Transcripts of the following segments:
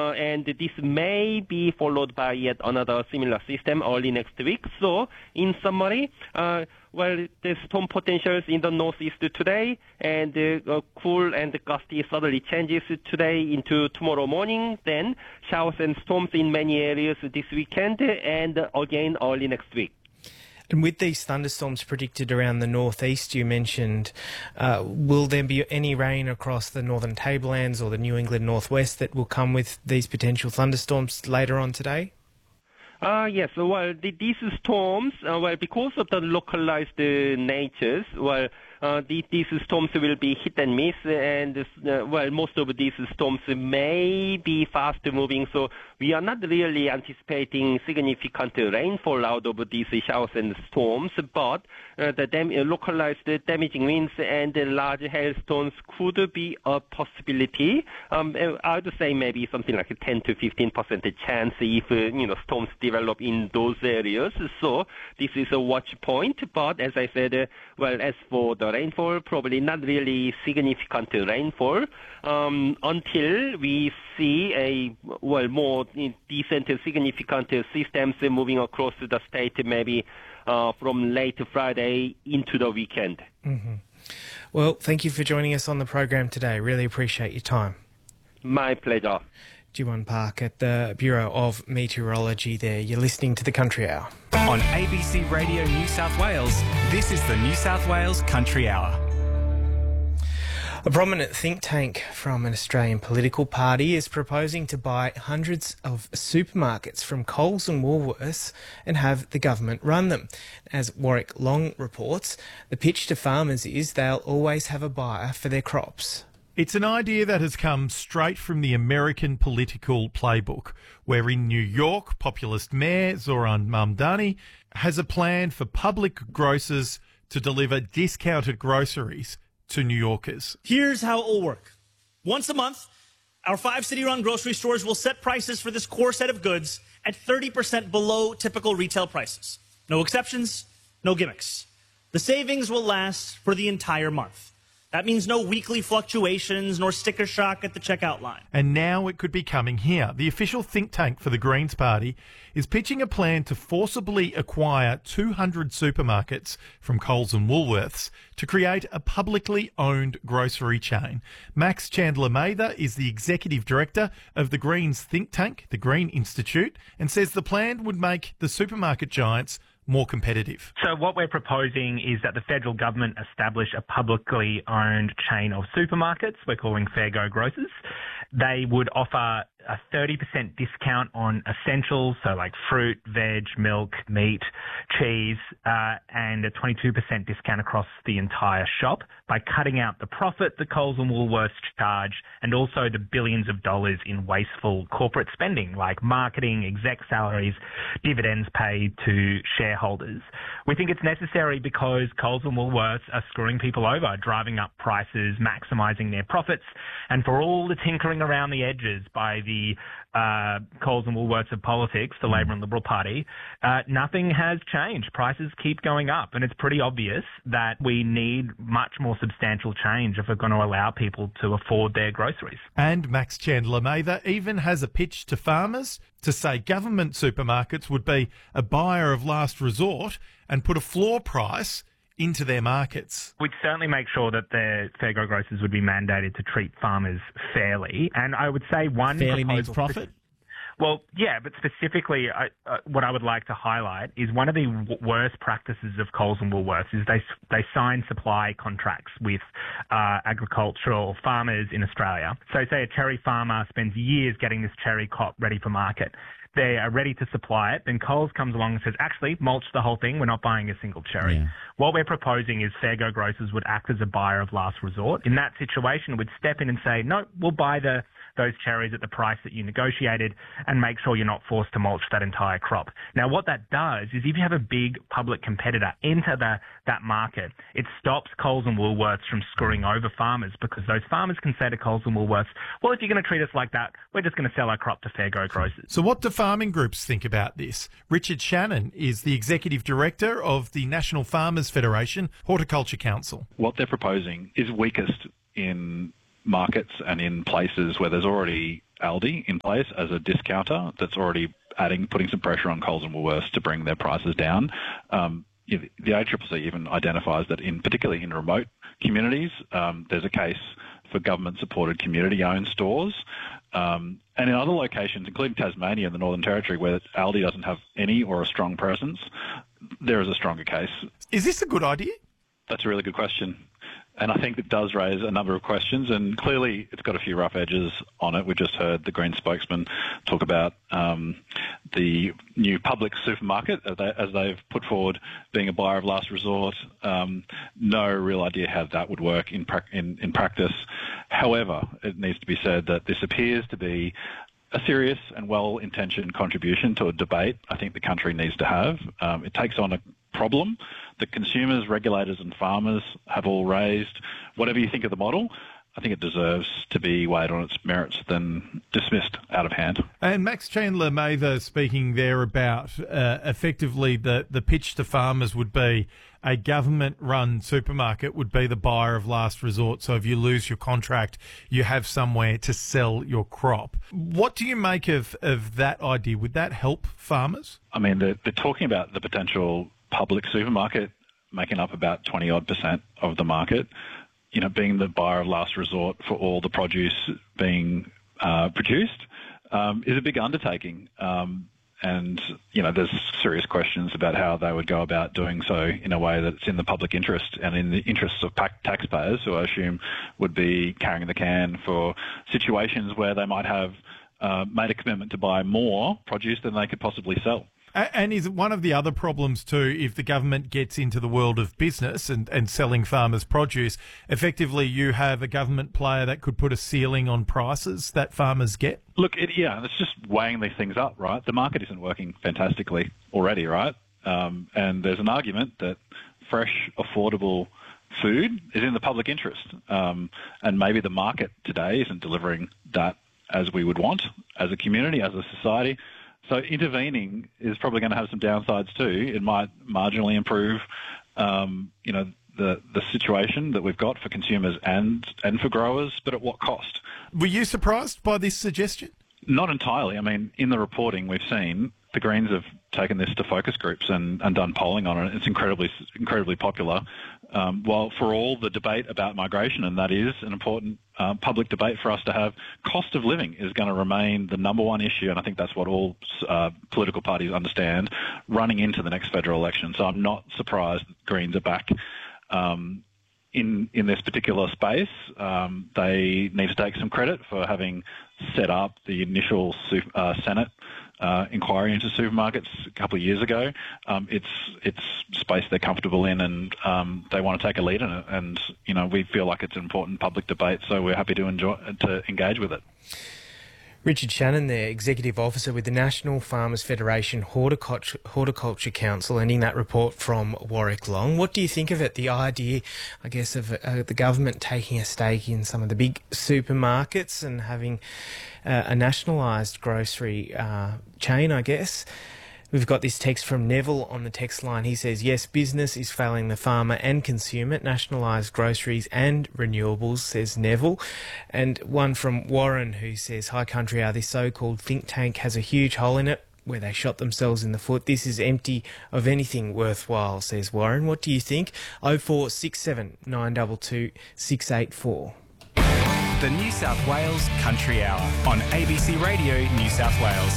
and this may be followed by yet another similar system early next week. So, in summary, the storm potentials in the northeast today, and cool and gusty southerly changes today into tomorrow morning, then showers and storms in many areas this weekend, and again early next week. And with these thunderstorms predicted around the northeast, you mentioned, will there be any rain across the northern tablelands or the New England northwest that will come with these potential thunderstorms later on today? Yes. Well, these storms, because of the localized natures, these storms will be hit and miss, and most of these storms may be fast moving, so we are not really anticipating significant rainfall out of these showers and storms, but the localized damaging winds and large hailstones could be a possibility. I would say maybe something like a 10 to 15% chance if storms develop in those areas. So this is a watch point. But as I said, as for the rainfall, probably not really significant rainfall until we see a more decent significant systems moving across the state, maybe from late Friday into the weekend. Mm-hmm. Well, thank you for joining us on the program today. Really appreciate your time. My pleasure. Jiwon Park at the Bureau of Meteorology there. You're listening to the Country Hour. On ABC Radio New South Wales, this is the New South Wales Country Hour. A prominent think tank from an Australian political party is proposing to buy hundreds of supermarkets from Coles and Woolworths and have the government run them. As Warwick Long reports, the pitch to farmers is they'll always have a buyer for their crops. It's an idea that has come straight from the American political playbook, where in New York, populist Mayor Zoran Mamdani has a plan for public grocers to deliver discounted groceries to New Yorkers. Here's how it will work. Once a month, our 5 city-run grocery stores will set prices for this core set of goods at 30% below typical retail prices. No exceptions, no gimmicks. The savings will last for the entire month. That means no weekly fluctuations nor sticker shock at the checkout line. And now it could be coming here. The official think tank for the Greens Party is pitching a plan to forcibly acquire 200 supermarkets from Coles and Woolworths to create a publicly owned grocery chain. Max Chandler-Mather is the executive director of the Greens think tank, the Green Institute, and says the plan would make the supermarket giants more competitive. So what we're proposing is that the federal government establish a publicly owned chain of supermarkets we're calling Fair Go Grocers. They would offer a 30% discount on essentials, so like fruit, veg, milk, meat, cheese, and a 22% discount across the entire shop by cutting out the profit that Coles and Woolworths charge and also the billions of dollars in wasteful corporate spending like marketing, exec salaries, dividends paid to shareholders. We think it's necessary because Coles and Woolworths are screwing people over, driving up prices, maximising their profits, and for all the tinkering around the edges by the Coles and Woolworths of politics, the Labor and Liberal Party, nothing has changed. Prices keep going up, and it's pretty obvious that we need much more substantial change if we're going to allow people to afford their groceries. And Max Chandler-Mather even has a pitch to farmers to say government supermarkets would be a buyer of last resort and put a floor price into their markets. We'd certainly make sure that the Fair Go Grocers would be mandated to treat farmers fairly. And I would say one fairly means profit? Well, yeah, but specifically what I would like to highlight is one of the worst practices of Coles and Woolworths is they sign supply contracts with agricultural farmers in Australia. So say a cherry farmer spends years getting this cherry crop ready for market. They are ready to supply it, then Coles comes along and says, actually, mulch the whole thing, we're not buying a single cherry. Yeah. What we're proposing is Fair Go Grocers would act as a buyer of last resort. In that situation, would step in and say, no, we'll buy those cherries at the price that you negotiated and make sure you're not forced to mulch that entire crop. Now, what that does is if you have a big public competitor enter that market, it stops Coles and Woolworths from screwing over farmers because those farmers can say to Coles and Woolworths, well, if you're going to treat us like that, we're just going to sell our crop to Fair Go Grocers. So what do farming groups think about this? Richard Shannon is the executive director of the National Farmers Federation Horticulture Council. What they're proposing is weakest in markets and in places where there's already Aldi in place as a discounter that's already putting some pressure on Coles and Woolworths to bring their prices down. The ACCC even identifies that particularly in remote communities, there's a case for government-supported community-owned stores. And in other locations, including Tasmania and the Northern Territory, where Aldi doesn't have any or a strong presence, there is a stronger case. Is this a good idea? That's a really good question. And I think it does raise a number of questions, and clearly it's got a few rough edges on it. We just heard the Green spokesman talk about the new public supermarket as they've put forward being a buyer of last resort. No real idea how that would work in practice. However, it needs to be said that this appears to be a serious and well-intentioned contribution to a debate I think the country needs to have. It takes on a problem that consumers, regulators and farmers have all raised. Whatever you think of the model, I think it deserves to be weighed on its merits than dismissed out of hand. And Max Chandler-Mather speaking there about effectively the pitch to farmers would be a government-run supermarket would be the buyer of last resort. So if you lose your contract, you have somewhere to sell your crop. What do you make of that idea? Would that help farmers? I mean, they're talking about the potential public supermarket making up about 20-odd% of the market, being the buyer of last resort for all the produce being produced is a big undertaking. And, there's serious questions about how they would go about doing so in a way that's in the public interest and in the interests of taxpayers, who I assume would be carrying the can for situations where they might have made a commitment to buy more produce than they could possibly sell. And is one of the other problems too, if the government gets into the world of business and selling farmers produce, effectively you have a government player that could put a ceiling on prices that farmers get? Look, it's just weighing these things up, right? The market isn't working fantastically already, right? And there's an argument that fresh, affordable food is in the public interest. And maybe the market today isn't delivering that as we would want as a community, as a society. So intervening is probably going to have some downsides too. It might marginally improve, the situation that we've got for consumers and for growers, but at what cost? Were you surprised by this suggestion? Not entirely. I mean, in the reporting we've seen, the Greens have taken this to focus groups and done polling on it. It's incredibly popular. While for all the debate about migration, and that is an important public debate for us to have, cost of living is going to remain the number one issue, and I think that's what all political parties understand running into the next federal election. So I'm not surprised that Greens are back in this particular space. They need to take some credit for having set up the initial Senate inquiry into supermarkets a couple of years ago. It's space they're comfortable in, and they want to take a lead in it. And we feel like it's an important public debate, so we're happy to engage with it. Richard Shannon there, Executive Officer with the National Farmers Federation Horticulture Council, ending that report from Warwick Long. What do you think of it, the idea, I guess, of the government taking a stake in some of the big supermarkets and having a nationalised grocery chain, I guess? We've got this text from Neville on the text line. He says, yes, business is failing the farmer and consumer. Nationalised groceries and renewables, says Neville. And one from Warren who says, hi country, this so-called think tank has a huge hole in it where they shot themselves in the foot. This is empty of anything worthwhile, says Warren. What do you think? 0467 922 684. The New South Wales Country Hour on ABC Radio New South Wales.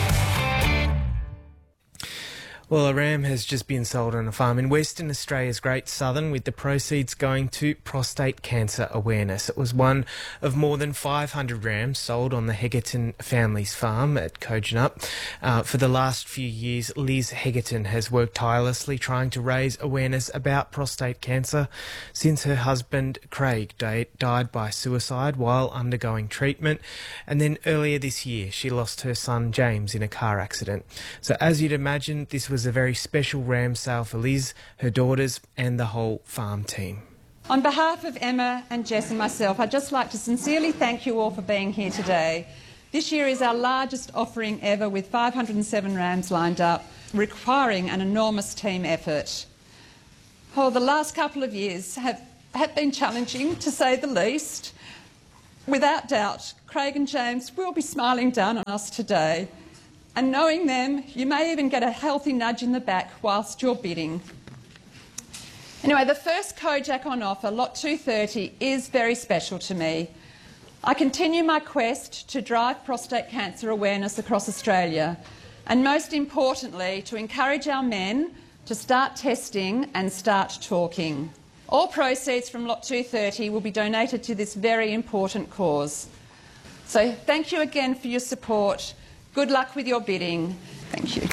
Well, a ram has just been sold on a farm in Western Australia's Great Southern, with the proceeds going to prostate cancer awareness. It was one of more than 500 rams sold on the Hegarton family's farm at Kojonup. For the last few years, Liz Hegarton has worked tirelessly trying to raise awareness about prostate cancer since her husband Craig died by suicide while undergoing treatment. And then earlier this year, she lost her son James in a car accident. So as you'd imagine, this was a very special ram sale for Liz, her daughters and the whole farm team. On behalf of Emma and Jess and myself, I'd just like to sincerely thank you all for being here today. This year is our largest offering ever, with 507 rams lined up, requiring an enormous team effort. The last couple of years have been challenging, to say the least. Without doubt, Craig and James will be smiling down on us today. And knowing them, you may even get a healthy nudge in the back whilst you're bidding. Anyway, the first Kojak on offer, lot 230, is very special to me. I continue my quest to drive prostate cancer awareness across Australia, and most importantly, to encourage our men to start testing and start talking. All proceeds from lot 230 will be donated to this very important cause. So thank you again for your support. Good luck with your bidding. Thank you.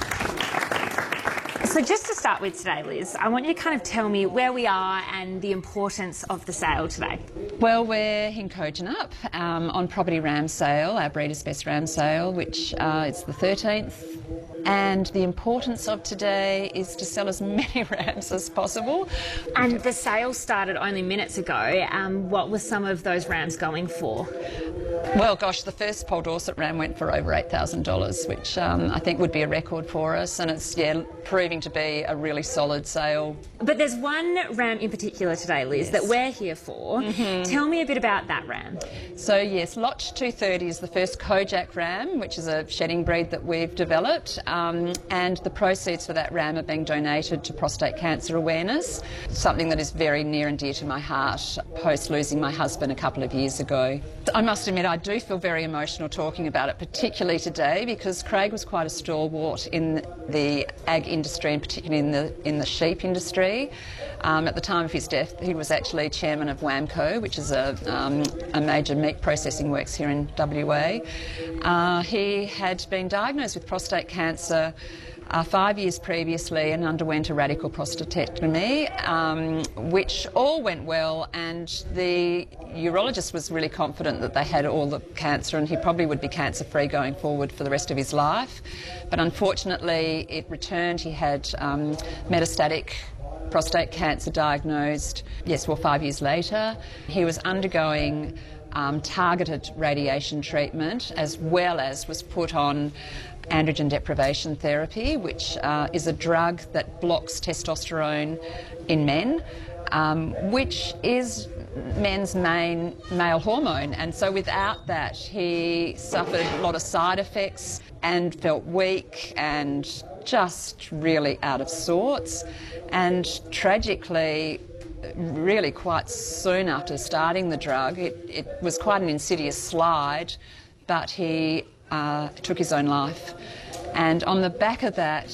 So just to start with today, Liz, I want you to kind of tell me where we are and the importance of the sale today. Well, we're in Kojonup on property ram sale, our Breeders' Best ram sale, which is the 13th. And the importance of today is to sell as many rams as possible. And the sale started only minutes ago. What were some of those rams going for? Well, gosh, the first Paul Dorset ram went for over $8,000, which I think would be a record for us, and it's proving to be a really solid sale. But there's one ram in particular today, Liz, that we're here for. Tell me a bit about that ram. So yes, lot 230 is the first Kojak ram, which is a shedding breed that we've developed, and the proceeds for that ram are being donated to prostate cancer awareness, something that is very near and dear to my heart post losing my husband a couple of years ago. I must admit I do feel very emotional talking about it, particularly today, because Craig was quite a stalwart in the ag industry, and particularly in the sheep industry. At the time of his death, he was actually chairman of WAMCO, which is a major meat processing works here in WA. He had been diagnosed with prostate cancer 5 years previously and underwent a radical prostatectomy, which all went well, and the urologist was really confident that they had all the cancer and he probably would be cancer-free going forward for the rest of his life. But unfortunately it returned. He had metastatic prostate cancer diagnosed, 5 years later. He was undergoing targeted radiation treatment, as well as was put on androgen deprivation therapy, which is a drug that blocks testosterone in men, which is men's main male hormone. And so without that, he suffered a lot of side effects and felt weak and just really out of sorts. And tragically, really quite soon after starting the drug, it was quite an insidious slide, but he took his own life. And on the back of that,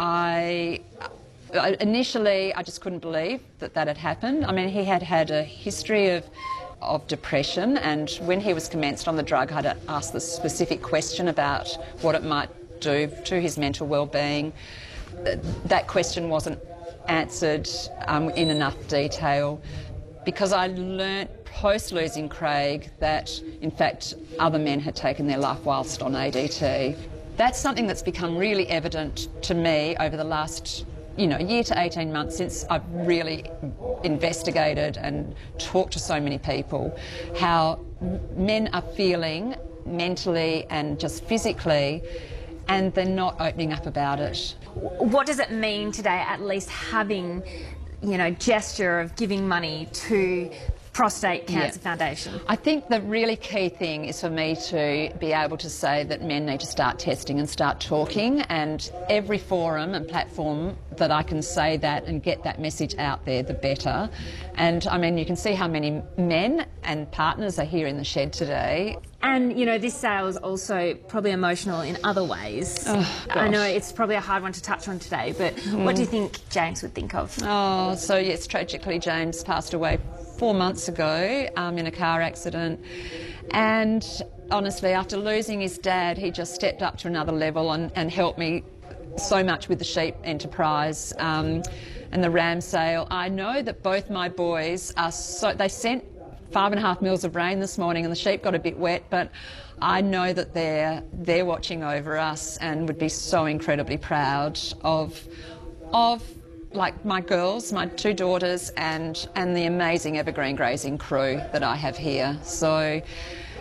initially I just couldn't believe that had happened. I mean, he had had a history of depression, and when he was commenced on the drug, I had asked the specific question about what it might do to his mental well-being. That question wasn't answered in enough detail, because I learnt post losing Craig that in fact other men had taken their life whilst on ADT. That's something that's become really evident to me over the last year to 18 months, since I've really investigated and talked to so many people, how men are feeling mentally and just physically, and they're not opening up about it. What does it mean today, at least having, gesture of giving money to Prostate Cancer Foundation? I think the really key thing is for me to be able to say that men need to start testing and start talking, and every forum and platform that I can say that and get that message out there, the better. And I mean, you can see how many men and partners are here in the shed today. And, this sale is also probably emotional in other ways. Oh, gosh. I know it's probably a hard one to touch on today, but what do you think James would think of? Oh, so yes, tragically James passed away 4 months ago in a car accident. And honestly, after losing his dad, he just stepped up to another level and helped me so much with the sheep enterprise and the ram sale. I know that both my boys they sent 5.5 mils of rain this morning and the sheep got a bit wet, but I know that they're watching over us and would be so incredibly proud of like my girls, my 2 daughters, and the amazing evergreen grazing crew that I have here. So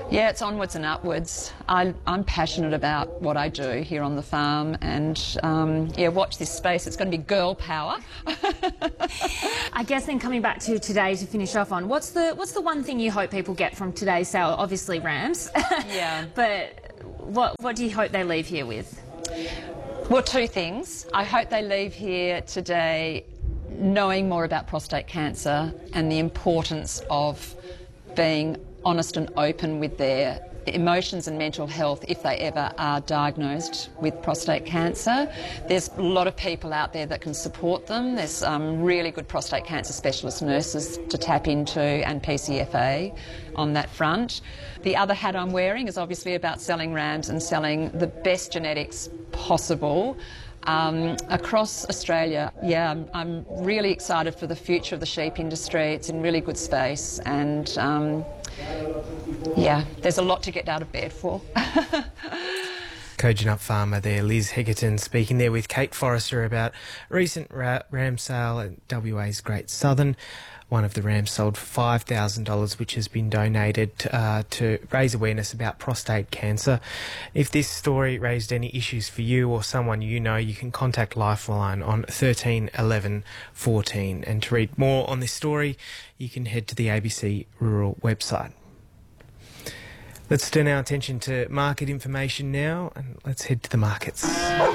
Yeah, it's onwards and upwards. I'm passionate about what I do here on the farm, and watch this space. It's going to be girl power. I guess then coming back to today to finish off on, what's the one thing you hope people get from today's sale? Obviously rams. Yeah. But what do you hope they leave here with? Well, two things. I hope they leave here today knowing more about prostate cancer and the importance of being honest and open with their emotions and mental health if they ever are diagnosed with prostate cancer. There's a lot of people out there that can support them. There's really good prostate cancer specialist nurses to tap into, and PCFA on that front. The other hat I'm wearing is obviously about selling rams and selling the best genetics possible across Australia. Yeah, I'm really excited for the future of the sheep industry. It's in really good space, and there's a lot to get out of bed for. Kojonup farmer there, Liz Hegarton, speaking there with Kate Forrester about recent ram sale at WA's Great Southern. One of the rams sold for $5,000, which has been donated to raise awareness about prostate cancer. If this story raised any issues for you or someone you know, you can contact Lifeline on 13 11 14. And to read more on this story, you can head to the ABC Rural website. Let's turn our attention to market information now, and let's head to the markets.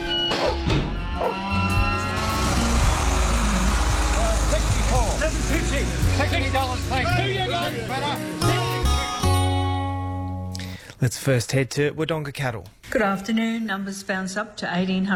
Let's first head to Wodonga Cattle. Good afternoon. Numbers bounced up to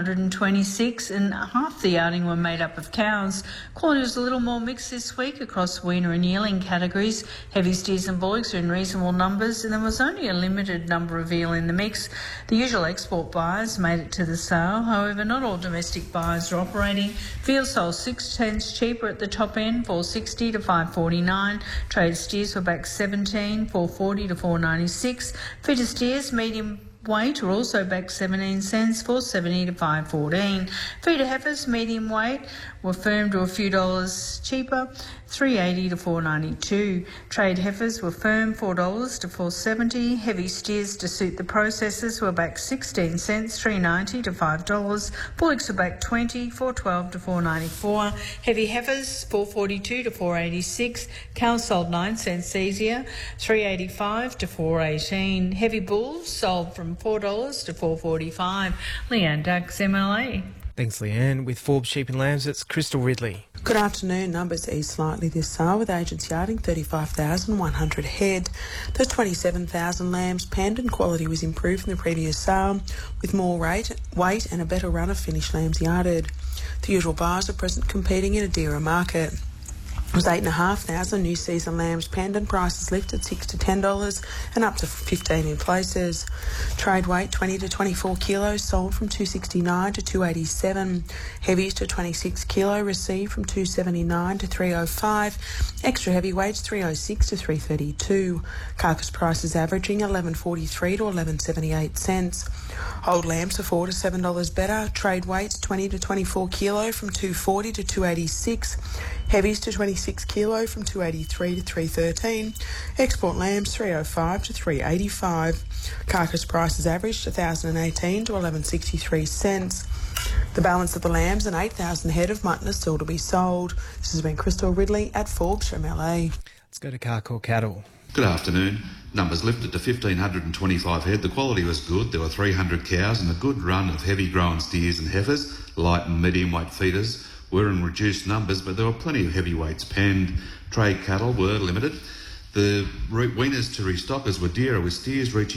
1,826 and half the yarding were made up of cows. Quality was a little more mixed this week across weaner and yearling categories. Heavy steers and bullocks are in reasonable numbers and there was only a limited number of veal in the mix. The usual export buyers made it to the sale. However, not all domestic buyers are operating. Veal sold 6 cents cheaper at the top end, $4.60 to $5.49. Trade steers were back 17, $4.40 to $4.96. Feeder steers, medium weight, are also back 17 cents, $4.70 to $5.14. Feeder heifers, medium weight, were firm to a few dollars cheaper, $3.80 to $4.92. Trade heifers were firm, $4 to $4.70. Heavy steers to suit the processors were back 16 cents, $3.90 to $5. Bullocks were back 20, $4.12 to $4.94. Heavy heifers, $4.42 to $4.86. Cows sold 9 cents easier, $3.85 to $4.18. Heavy bulls sold from $4 to $4.45. Leanne Ducks, MLA. Thanks, Leanne. With Forbes Sheep and Lambs, it's Crystal Ridley. Good afternoon. Numbers eased slightly this sale with agents yarding 35,100 head. Those 27,000 lambs penned and quality was improved from the previous sale with more weight and a better run of finished lambs yarded. The usual buyers are present competing in a dearer market. It was 8,500 new season lambs penned and prices lifted $6 to $10 and up to 15 in places. Trade weight 20 to 24 kilos sold from $269 to $287. Heavies to 26 kilo received from $279 to $305. Extra heavyweights $306 to $332. Carcass prices averaging $11.43 to $11.78 cents. Old lambs are $4 to $7 better. Trade weights 20 to 24 kilo from $240 to $286. Heavies to 26 kilo from $283 to $313. Export lambs $305 to $385. Carcass prices averaged $1,018 to $11.63 cents. The balance of the lambs and 8,000 head of mutton are still to be sold. This has been Crystal Ridley at Forbes MLA. Let's go to Carcoar Cattle. Good afternoon. Numbers lifted to 1,525 head. The quality was good. There were 300 cows and a good run of heavy grown steers and heifers. Light and medium weight feeders were in reduced numbers, but there were plenty of heavyweights penned. Trade cattle were limited. The weaners to restockers were dearer, with steers reaching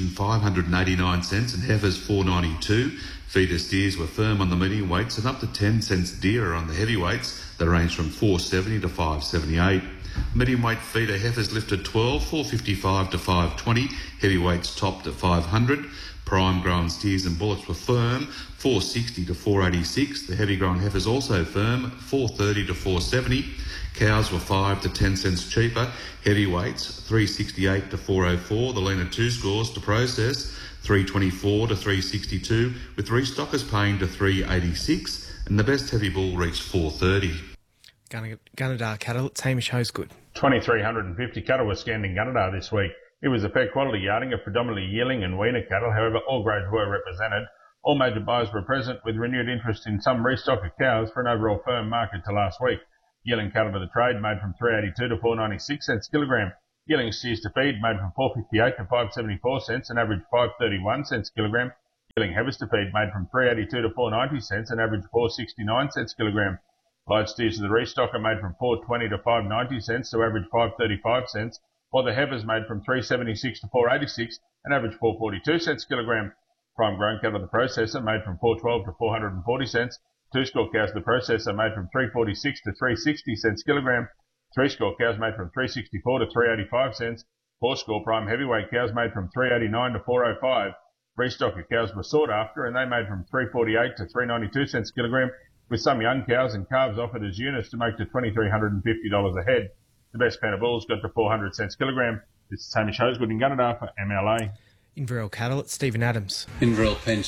589 cents and heifers 492. Feeder steers were firm on the medium weights and up to 10 cents dearer on the heavyweights. They ranged from 470 to 578. Medium weight feeder heifers lifted 12, 455 to 520. Heavyweights topped at 500. Prime grown steers and bullocks were firm, 460 to 486. The heavy grown heifers also firm, 430 to 470. Cows were 5 to 10 cents cheaper. Heavyweights 368 to 404. The leaner 2 scores to process 324 to 362, with restockers paying to 386, and the best heavy bull reached 430. Gunnedah Cattle, it's Hamish Hosegood. 2,350 cattle were scanned in Gunnedah this week. It was a fair quality yarding of predominantly yearling and weaner cattle, however all grades were represented. All major buyers were present with renewed interest in some restock of cows for an overall firm market to last week. Yearling cattle to the trade made from 382 to 496 cents kilogram. Yearling steers to feed made from 458 to 574 cents and average 531 cents kilogram. Yearling heifers to feed made from 382 to 490 cents and average 469 cents kilogram. Light steers to the restock are made from 420 to 590 cents to average 535 cents, while the heifers made from 376 to 486 and average 442 cents kilogram. Prime grown cattle to the processor made from 412 to 440 cents. Two-score cows to the processor made from 346 to 360 cents kilogram. Three-score cows made from 364 to 385 cents. Four-score prime heavyweight cows made from 389 to 405. Restocker cows were sought after and they made from 348 to 392 cents kilogram, with some young cows and calves offered as units to make to $2,350 a head. The best pen of bulls got to 400 cents kilogram. This is Hamish Hosegood in Gunnedah for MLA. Inverell Cattle, it's Stephen Adams. Inverell pen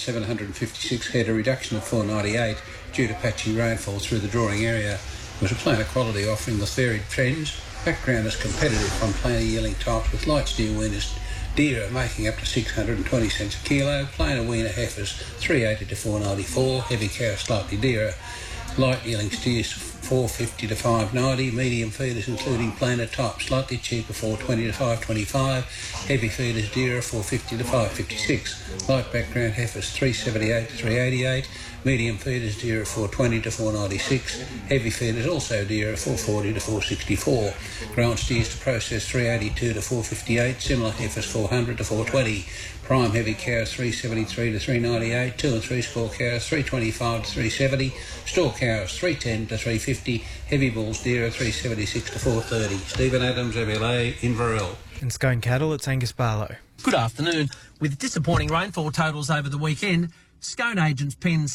756 head, a reduction of 498 due to patchy rainfall through the drawing area. It was a plainer quality offering with varied trends. Background is competitive on plainer yearling types with light steer weaners deer making up to 620 cents a kilo, plainer weaner heifers 380 to 494, heavy cows slightly dearer, light yearling steers 450 to 590, medium feeders including plainer types slightly cheaper 420 to 525, heavy feeders dearer 450 to 556, light background heifers 378 to 388, medium feeders dearer 420 to 496, heavy feeders also dearer 440 to 464, grown steers to process 382 to 458, similar heifers 400 to 420, prime heavy cows 373 to 398, 2 and 3 score cows 325 to 370, store cows 310 to 350, heavy bulls dearer 376 to 430. Stephen Adams, MLA, Inverell. And Scone Cattle, it's Angus Barlow. Good afternoon. With disappointing rainfall totals over the weekend, Scone agents penned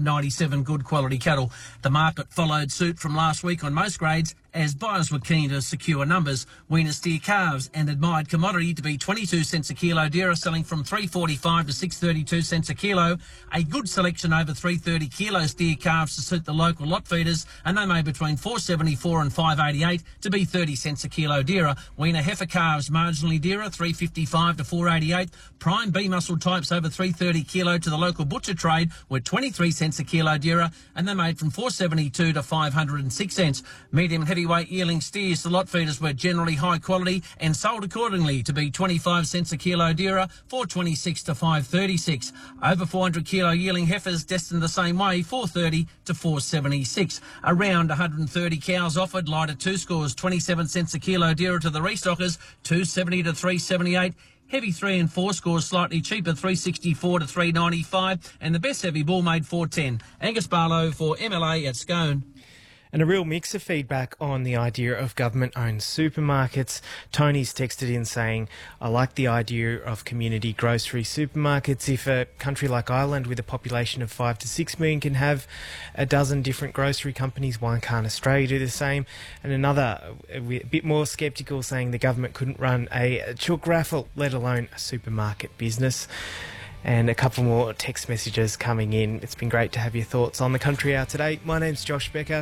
697 good quality cattle. The market followed suit from last week on most grades as buyers were keen to secure numbers. Weaner steer calves and admired commodity to be 22 cents a kilo dearer, selling from 345 to 632 cents a kilo. A good selection over 330 kilo steer calves to suit the local lot feeders, and they made between 474 and 588 to be 30 cents a kilo dearer. Weaner heifer calves marginally dearer, 355 to 488. Prime B muscle types over 330 kilo to the local butcher trade were 23 cents a kilo dearer, and they made from 472 to 506 cents. Medium and heavyweight yearling steers to lot feeders were generally high quality and sold accordingly to be 25 cents a kilo dearer, 426 to 536. Over 400 kilo yearling heifers destined the same way, 430 to 476. Around 130 cows offered, lighter two scores 27 cents a kilo dearer to the restockers, 270 to 378. Heavy 3 and 4 scores slightly cheaper, 364 to 395, and the best heavy bull made 410. Angus Barlow for MLA at Scone. And a real mix of feedback on the idea of government-owned supermarkets. Tony's texted in saying, I like the idea of community grocery supermarkets. If a country like Ireland with a population of 5 to 6 million can have a dozen different grocery companies, why can't Australia do the same? And another, a bit more sceptical, saying the government couldn't run a chook raffle, let alone a supermarket business. And a couple more text messages coming in. It's been great to have your thoughts on the Country Hour today. My name's Josh Becker.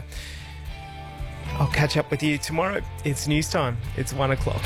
I'll catch up with you tomorrow. It's news time. It's 1 o'clock.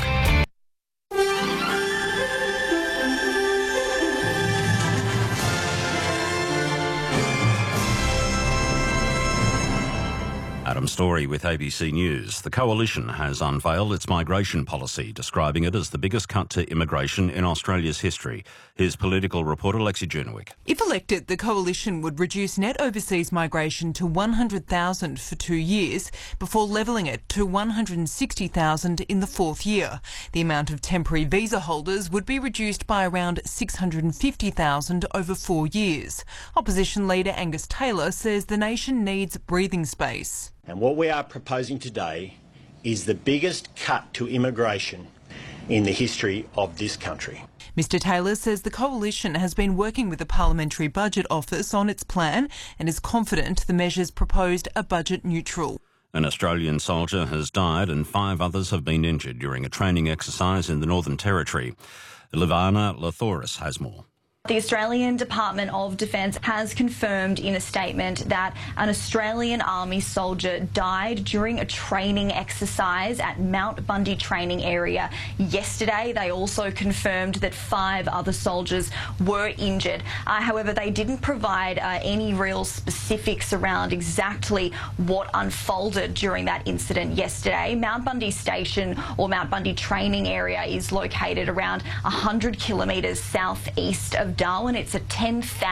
Adam Story with ABC News. The Coalition has unveiled its migration policy, describing it as the biggest cut to immigration in Australia's history. Here's political reporter Lexi Jurnowick. If elected, the Coalition would reduce net overseas migration to 100,000 for 2 years before levelling it to 160,000 in the fourth year. The amount of temporary visa holders would be reduced by around 650,000 over 4 years. Opposition leader Angus Taylor says the nation needs breathing space. And what we are proposing today is the biggest cut to immigration in the history of this country. Mr Taylor says the Coalition has been working with the Parliamentary Budget Office on its plan and is confident the measures proposed are budget neutral. An Australian soldier has died and 5 others have been injured during a training exercise in the Northern Territory. Livana Lathoris has more. The Australian Department of Defence has confirmed in a statement that an Australian Army soldier died during a training exercise at Mount Bundy training area yesterday. They also confirmed that 5 other soldiers were injured. However, they didn't provide any real specifics around exactly what unfolded during that incident yesterday. Mount Bundy Station, or Mount Bundy training area, is located around 100 kilometres southeast of Darwin. It's a 10,000